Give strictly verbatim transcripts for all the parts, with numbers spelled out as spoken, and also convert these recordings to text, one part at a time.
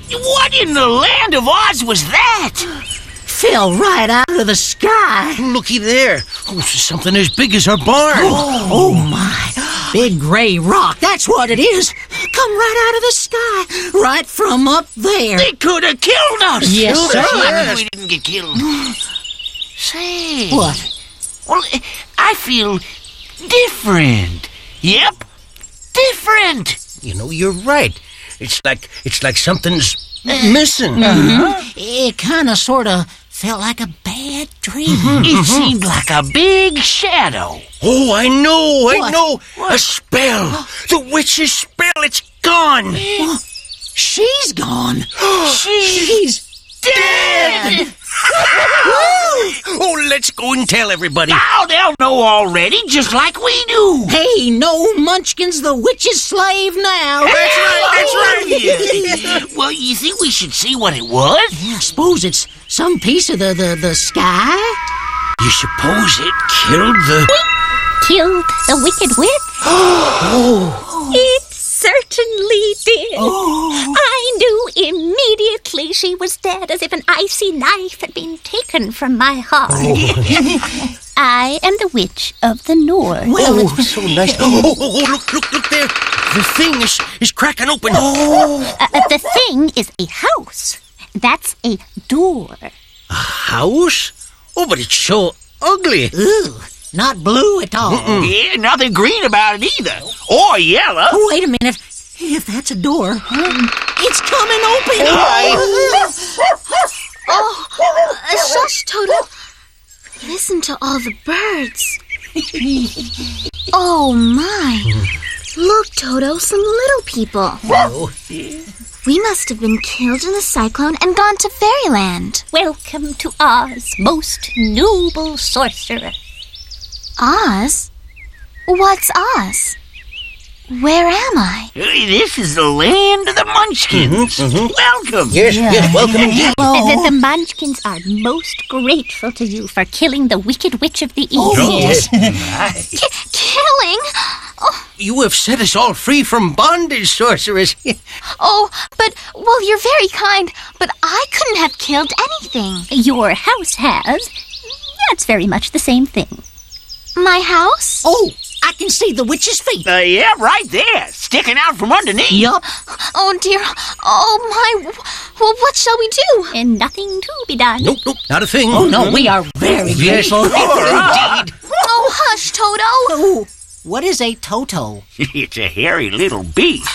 What in the land of Oz was that? Fell right out of the sky. Looky there. Oh, something as big as our barn. Oh, oh my. Big gray rock. That's what it is. Come right out of the sky. Right from up there. They could have killed us. Yes, killed sir. Us. Yes. We didn't get killed. Say. What? Well, I feel different. Yep. Different. You know, you're right. It's like it's like something's missing. Mm-hmm. It kind of sort of felt like a bad dream. Mm-hmm. It seemed like a big shadow. Oh, I know, What? I know. What? A spell. The witch's spell. It's gone. Well, she's gone. She's dead. Oh, let's go and tell everybody. Now they'll know already, just like we do. Hey, no Munchkin's the witch's slave now. That's right, that's right. Well, you think we should see what it was? Yeah, I suppose it's some piece of the, the, the sky. You suppose it killed the... Killed the Wicked Witch? Oh. It certainly did. Oh. I knew immediately she was dead, as if an icy knife had been taken from my heart. Oh. I am the Witch of the North. Well, Oh, so nice. Oh, oh, oh, look, look, look there. The thing is, is cracking open. Oh. Uh, the thing is a house. That's a door. A house? Oh, but it's so ugly. Ooh, not blue at all. Mm-mm. Yeah, nothing green about it either. Or yellow. Oh, wait a minute. If that's a door, it's coming open. Oh, uh, shush, Toto. Listen to all the birds. Oh, my. Look, Toto, some little people. Oh. We must have been killed in the cyclone and gone to fairyland. Welcome to Oz, most noble sorcerer. Oz? What's Oz? Where am I? This is the land of the Munchkins. Mhm, mhm. Welcome. Yes, yes, welcome indeed. The, the Munchkins are most grateful to you for killing the Wicked Witch of the East. Oh, yes. K- killing? Oh, You have set us all free from bondage, sorceress. oh, but, well, you're very kind, but I couldn't have killed anything. Your house has. That's very much the same thing. My house? Oh, I can see the witch's feet. Uh, yeah, right there, sticking out from underneath. Yup. Oh, dear. Oh, my. Well, what shall we do? And nothing to be done. Nope, nope, not a thing. Oh, no, we are very Yes, grateful. indeed. Oh, hush, Toto. Oh, what is a Toto? It's a hairy little beast.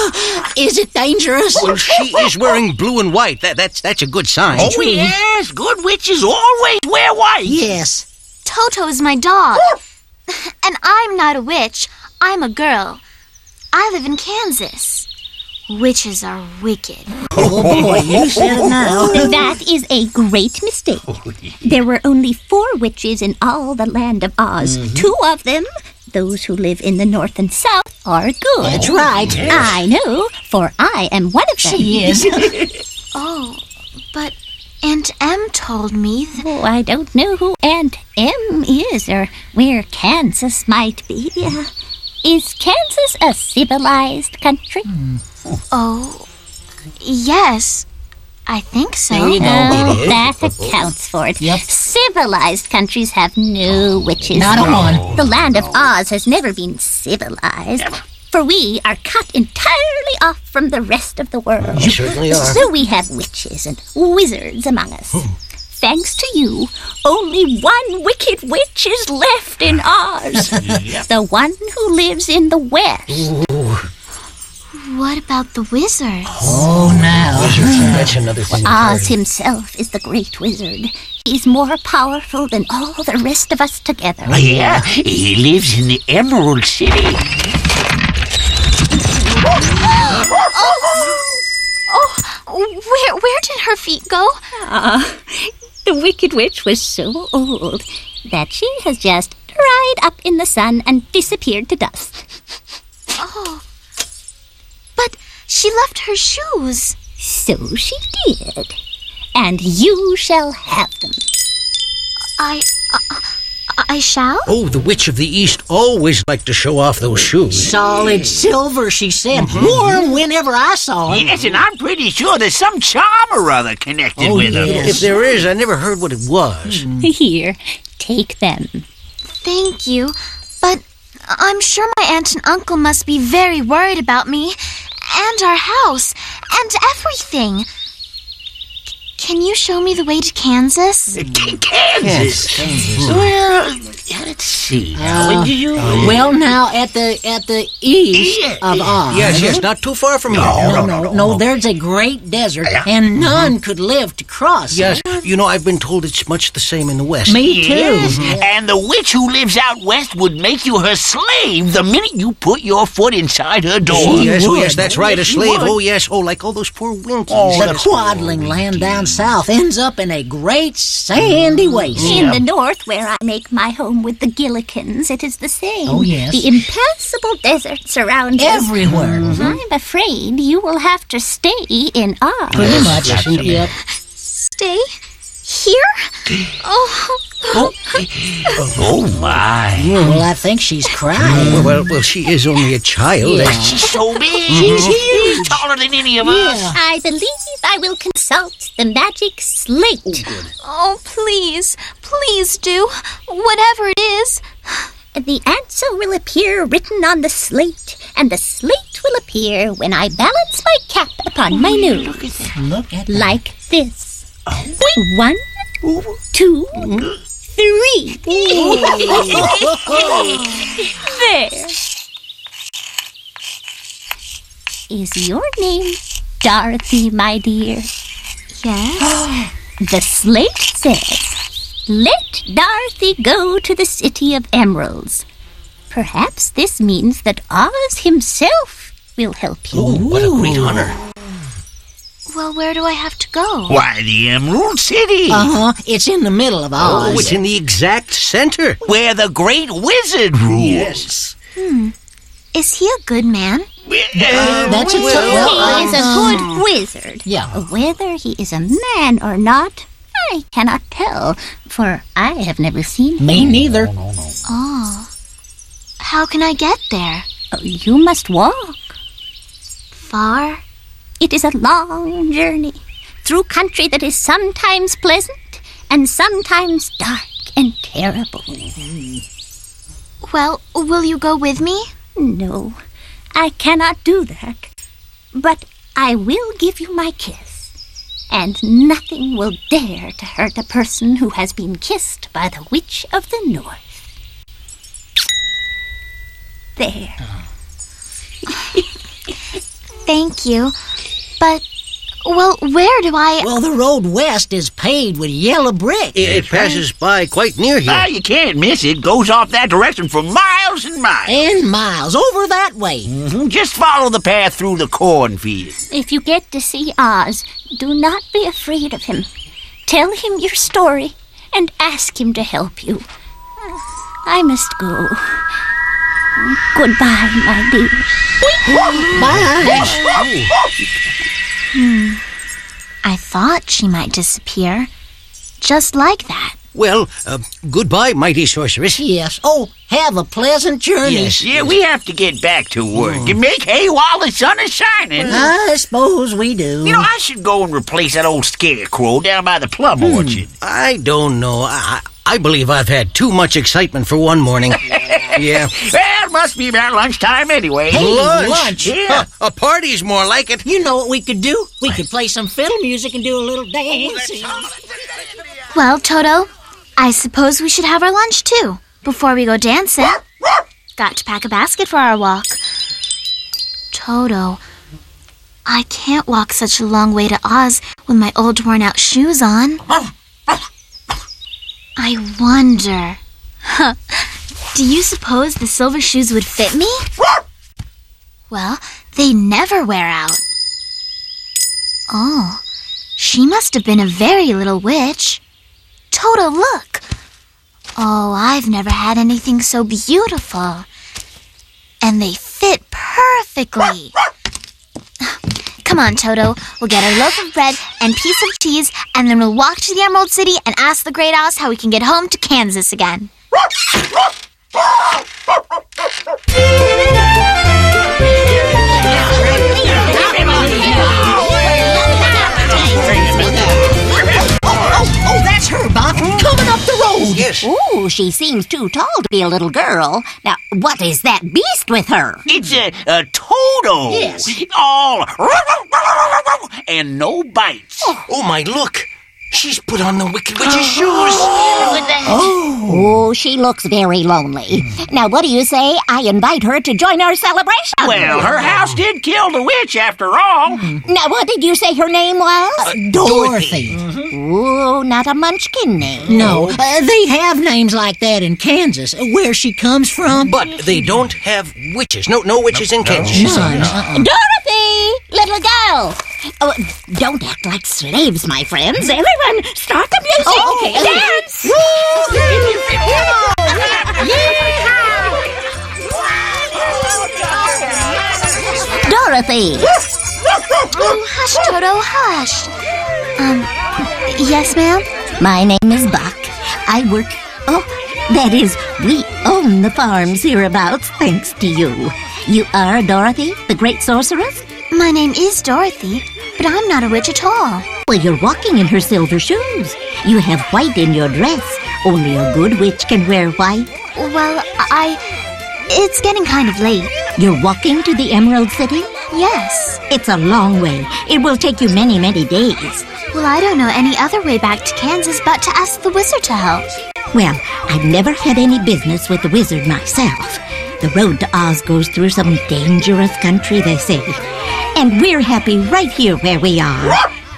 Is it dangerous? Well, she is wearing blue and white. That, that's that's a good sign. Oh, yes, good witches always wear white. Yes. Toto is my dog. And I'm not a witch. I'm a girl. I live in Kansas. Witches are wicked. Oh, boy, you said it now. That is a great mistake. There were only four witches in all the land of Oz. Mm-hmm. Two of them, those who live in the north and south, are good. That's right. I know, for I am one of them. She is. Oh, but Aunt Em told me that... Oh, I don't know who Aunt Em is or where Kansas might be. Uh, is Kansas a civilized country? Oh, yes. I think so. There you go. Oh, It is. that accounts for it. Yep. Civilized countries have no witches. Not a one. The land of Oz has never been civilized. For we are cut entirely off from the rest of the world. You certainly are. So we have witches and wizards among us. Thanks to you, only one wicked witch is left in Oz. The one who lives in the west. What about the wizard? Oh, now. That's another thing. Oz himself is the great wizard. He's more powerful than all the rest of us together. Yeah, he lives in the Emerald City. Oh, where where did her feet go? Ah, the Wicked Witch was so old that she has just dried up in the sun and disappeared to dust. Oh, but she left her shoes. So she did. And you shall have them. I, uh, I, I shall? Oh, the Witch of the East always liked to show off those shoes. Solid silver, she said. Wore 'em whenever I saw 'em. Yes, and I'm pretty sure there's some charm or other connected Oh, with them. yes. If there is, I never heard what it was. Here, take them. Thank you, but I'm sure my aunt and uncle must be very worried about me and our house and everything. Can you show me the way to Kansas? Kansas. Well, let's see. Now, when did you? Well, now at the at the east Yeah, of Oz. Yes, yes, not too far from here. No, no, no, there's a great desert, and none could live to cross it. Yes, you know, I've been told it's much the same in the West. Me too. Yes, and the witch who lives out west would make you her slave the minute you put your foot inside her door. Oh, yes, oh, would. yes, that's right, a Yes, she slave. would. Oh, yes, oh, like all those poor Winkies. Oh, The Quadling land down south ends up in a great sandy waste. In the north, where I make my home with the Gillikins, it is the same. Oh, yes. The impassable desert surrounds us. Everywhere. I'm afraid you will have to stay in Oz. Pretty much. Yep. Stay here? Oh, Oh my! Well, I think she's crying. Well, well, well, she is only a child. Yeah. She's so big. She's huge, taller than any of us. Yeah. I believe I will consult the magic slate. oh, please, please do, whatever it is. The answer will appear written on the slate, and the slate will appear when I balance my cap upon my nose. Look at that. Like this. One, two, three. There. Is your name Dorothy, my dear? Yes? The slate says, let Dorothy go to the City of Emeralds. Perhaps this means that Oz himself will help you. Oh, what a great honor. Well, where do I have to go? Why, the Emerald City, Uh-huh. It's in the middle of Oz. Oh, it's in the exact center. where the great wizard rules. Yes. Is he a good man? That's a He is a good wizard. Yeah. Whether he is a man or not, I cannot tell, for I have never seen him. Me neither. Oh. How can I get there? Oh, you must walk. Far? It is a long journey through country that is sometimes pleasant and sometimes dark and terrible. Well, will you go with me? No, I cannot do that. But I will give you my kiss, and nothing will dare to hurt a person who has been kissed by the Witch of the North. There. Thank you. But, well, where do I... Well, the road west is paved with yellow brick. It, it passes by quite near here. Ah, you can't miss it. Goes off that direction for miles and miles. And miles over that way. Mhm. Just follow the path through the cornfield. If you get to see Oz, do not be afraid of him. Tell him your story and ask him to help you. I must go. Goodbye, my dear. Bye. I thought she might disappear. Just like that. Well, uh, goodbye, mighty sorceress. Yes. Oh, have a pleasant journey. Yes. Yeah, we have to get back to work and make hay while the sun is shining. I suppose we do. You know, I should go and replace that old scarecrow down by the plum orchard. I don't know. I, I believe I've had too much excitement for one morning. Yeah. Well, it must be about lunchtime anyway. Hey, lunch. Yeah. Huh, a party's more like it. You know what we could do? We could play some fiddle music and do a little dancing. Well, Toto, I suppose we should have our lunch too, before we go dancing. Got to pack a basket for our walk. Toto, I can't walk such a long way to Oz with my old worn-out shoes on. I wonder... Huh. Do you suppose the silver shoes would fit me? Well, they never wear out. Oh, she must have been a very little witch. Toto, look. Oh, I've never had anything so beautiful. And they fit perfectly. Come on, Toto. We'll get a loaf of bread and piece of cheese, and then we'll walk to the Emerald City and ask the Great Oz how we can get home to Kansas again. Oh, that's her, Buck, coming up the road. Yes. Ooh, she seems too tall to be a little girl. Now, what is that beast with her? It's a, a Toto. Yes. All and no bites. Oh, my, look. She's put on the Wicked Witch's shoes. Oh, she looks very lonely. Now, what do you say I invite her to join our celebration? Well, her house did kill the witch after all. Now, what did you say her name was? Dorothy. Ooh, not a munchkin name. No, uh, they have names like that in Kansas, where she comes from. But they don't have witches. No, no witches in Kansas. she None. says. Uh-uh. Dorothy, little girl. Oh, don't act like slaves, my friends. Everyone, start the music. Oh, okay. Dance. Dorothy. Oh, hush, Toto, hush. Um, yes, ma'am? My name is Buck. I work... Oh, that is, we own the farms hereabouts, thanks to you. You are Dorothy, the great sorceress? My name is Dorothy, but I'm not a witch at all. Well, you're walking in her silver shoes. You have white in your dress. Only a good witch can wear white. Well, I... It's getting kind of late. You're walking to the Emerald City? Yes. It's a long way. It will take you many, many days. Well, I don't know any other way back to Kansas but to ask the wizard to help. Well, I've never had any business with the wizard myself. The road to Oz goes through some dangerous country, they say. And we're happy right here where we are.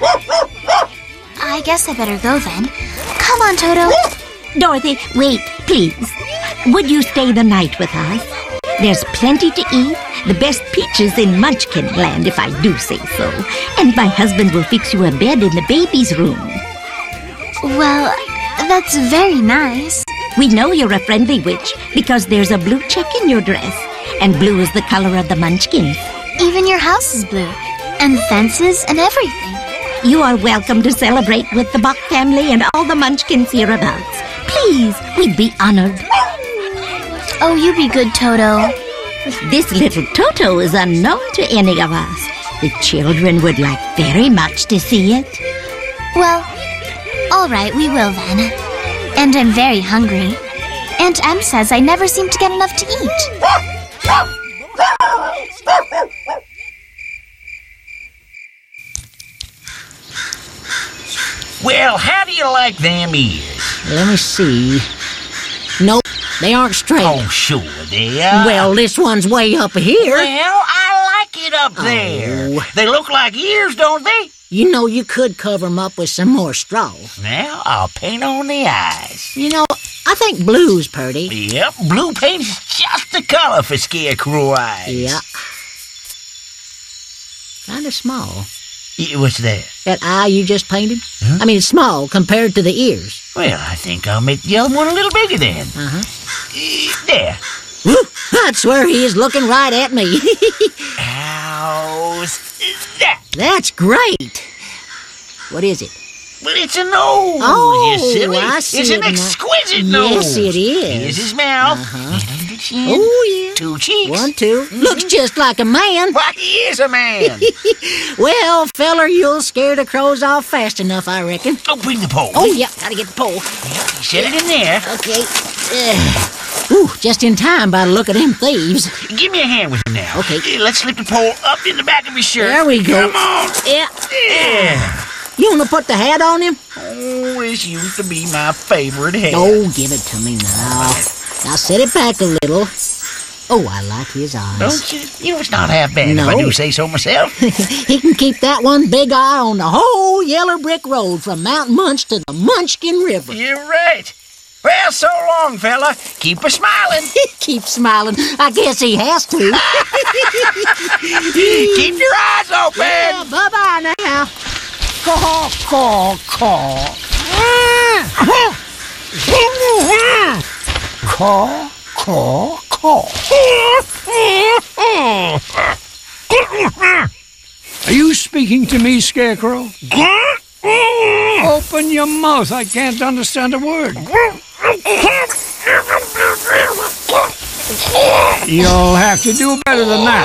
I guess I better go then. Come on, Toto. Dorothy, wait, please. Would you stay the night with us? There's plenty to eat, the best peaches in Munchkin Land, if I do say so. And my husband will fix you a bed in the baby's room. Well, that's very nice. We know you're a friendly witch because there's a blue check in your dress. And blue is the color of the Munchkins. Even your house is blue. And fences and everything. You are welcome to celebrate with the Buck family and all the Munchkins hereabouts. Please, we'd be honored. Oh, you be good, Toto. This little Toto is unknown to any of us. The children would like very much to see it. Well, all right, we will then. And I'm very hungry. Aunt Em says I never seem to get enough to eat. Well, how do you like them ears? Let me see. Nope, they aren't straight. Oh, sure they are. Well, this one's way up here. Well, I like it up there. Oh. They look like ears, don't they? You know, you could cover them up with some more straw. Now, I'll paint on the eyes. You know, I think blue's pretty. Yep, blue paint is just the color for scarecrow eyes. Yeah. Kind of small. Y- What's that? That eye you just painted? I mean, it's small compared to the ears. Well, I think I'll make the other one a little bigger then. Uh-huh. Uh, there. Whew, I swear he is looking right at me. How's that? That's great. What is it? Well, it's a nose, Oh, you silly. I see It's an it now. exquisite Yes, nose. it is. Here's his mouth. Uh-huh. And the chin. Oh, yeah. Two cheeks. One, two. Looks just like a man. Why, he is a man. Well, feller, you'll scare the crows off fast enough, I reckon. Oh, bring the pole. Oh, yeah, gotta get the pole. Set it in there. Okay. Uh, ooh, just in time by the look of them thieves. Give me a hand with him now. Okay. Uh, Let's slip the pole up in the back of his shirt. There we go. Come on. Yeah. Yeah. You want to put the hat on him? Oh, this used to be my favorite hat. Oh, give it to me now. Now set it back a little. Oh, I like his eyes. Don't you? You know, it's not half bad No. if I do say so myself. He can keep that one big eye on the whole yellow brick road from Mount Munch to the Munchkin River. You're right. Well, so long, fella. Keep a smiling. Keep smiling. I guess he has to. Keep your eyes open. Yeah, bye-bye now. Caw, caw, caw. Caw, caw, caw. Are you speaking to me, Scarecrow? Open your mouth. I can't understand a word. You'll have to do better than that.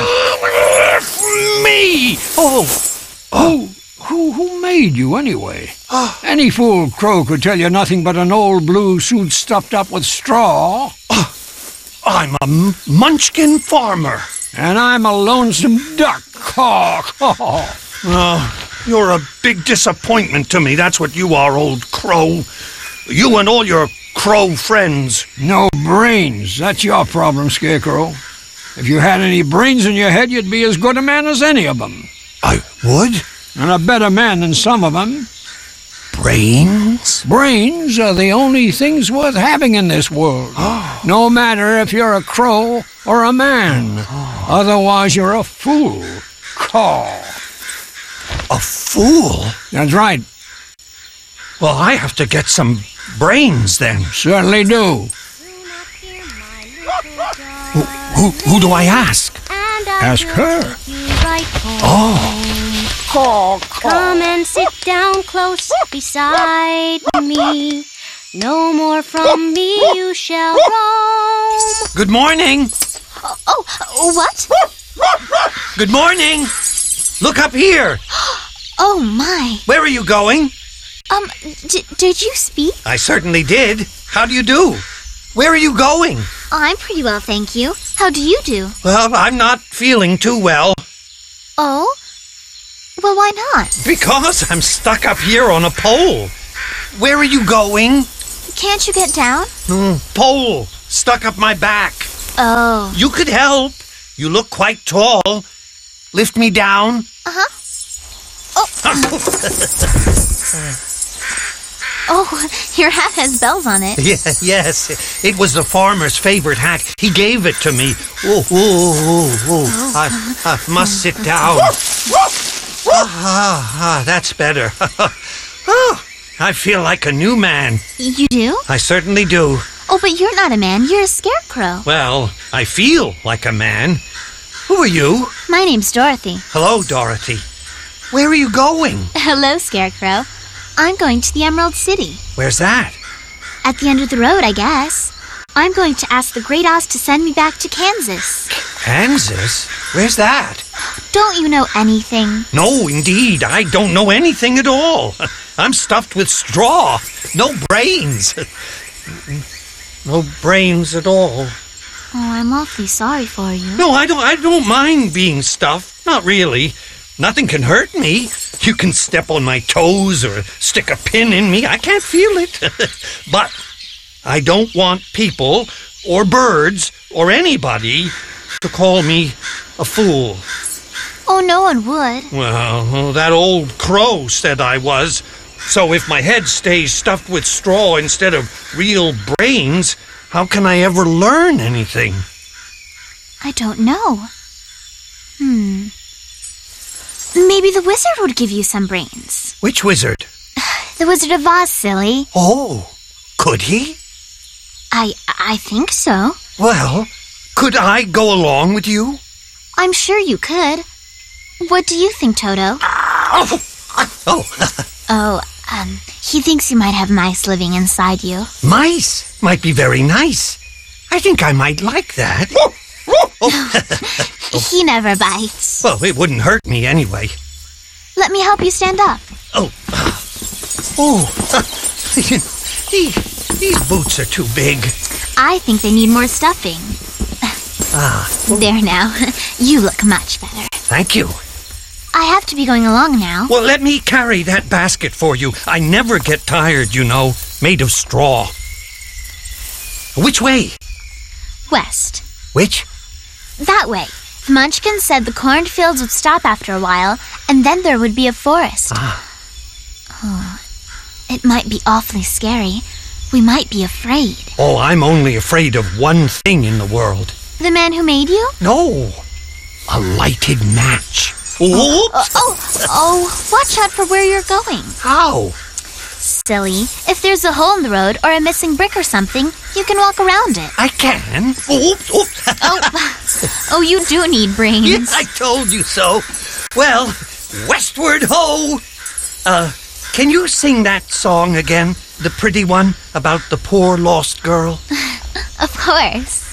Me! Oh, Who, who, who made you anyway? Any fool crow could tell you nothing but an old blue suit stuffed up with straw. I'm a m- munchkin farmer. And I'm a lonesome duck. Caw, caw. Oh, you're a big disappointment to me. That's what you are, old crow. You and all your crow friends. No brains. That's your problem, Scarecrow. If you had any brains in your head, you'd be as good a man as any of them. I would? And a better man than some of them. Brains? Brains are the only things worth having in this world. No matter if you're a crow or a man. Otherwise, you're a fool. Caw. A fool? That's right. Well, I have to get some brains then. Certainly do. Who, who, who do I ask? Ask her. Oh. Come and sit down close beside me. No more from me you shall roam. Good morning. Oh, what? Good morning. Look up here. Oh, my. Where are you going? Um, d- did you speak? I certainly did. How do you do? Where are you going? I'm pretty well, thank you. How do you do? Well, I'm not feeling too well. Oh? Well, why not? Because I'm stuck up here on a pole. Where are you going? Can't you get down? Mm, pole. Stuck up my back. Oh. You could help. You look quite tall. Lift me down. Uh-huh. Oh. Oh, your hat has bells on it. Yeah, yes, it was the farmer's favorite hat. He gave it to me. Oh, oh, oh, oh. I, I must sit down. ah, ah, that's better. Oh, I feel like a new man. You do? I certainly do. Oh, but you're not a man. You're a scarecrow. Well, I feel like a man. Who are you? My name's Dorothy. Hello, Dorothy. Where are you going? Hello, Scarecrow. I'm going to the Emerald City. Where's that? At the end of the road, I guess. I'm going to ask the Great Oz to send me back to Kansas. Kansas? Where's that? Don't you know anything? No, indeed. I don't know anything at all. I'm stuffed with straw. No brains. No brains at all. Oh, I'm awfully sorry for you. No, I don't I don't mind being stuffed. Not really. Nothing can hurt me. You can step on my toes or stick a pin in me. I can't feel it. But I don't want people or birds or anybody to call me a fool. Oh, no one would. Well, that old crow said I was. So if my head stays stuffed with straw instead of real brains, how can I ever learn anything? I don't know. Hmm. Maybe the wizard would give you some brains. Which wizard? The Wizard of Oz, silly. Oh, could he? I I think so. Well, could I go along with you? I'm sure you could. What do you think, Toto? Oh, oh. Oh, um, he thinks you might have mice living inside you. Mice might be very nice. I think I might like that. Oh. He never bites. Well, it wouldn't hurt me anyway. Let me help you stand up. Oh. Oh. these, these boots are too big. I think they need more stuffing. Ah. There now. You look much better. Thank you. I have to be going along now. Well, let me carry that basket for you. I never get tired, you know. Made of straw. Which way? West. Which? That way. The Munchkins said the cornfields would stop after a while, and then there would be a forest. Ah. Oh, it might be awfully scary. We might be afraid. Oh, I'm only afraid of one thing in the world. The man who made you? No. A lighted match. Oops. Oh, oh, oh, watch out for where you're going. How? Silly. If there's a hole in the road or a missing brick or something, you can walk around it. I can. Oops. Oops. Oh, oh, you do need brains. Yes, I told you so. Well, westward ho! Uh, can you sing that song again? The pretty one about the poor lost girl? Of course.